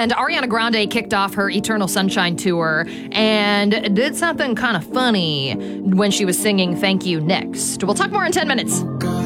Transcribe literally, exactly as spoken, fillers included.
weekend, Ariana Grande kicked off her Eternal Sunshine tour and did something kind of funny when she was singing Thank You Next. We'll talk more in ten minutes.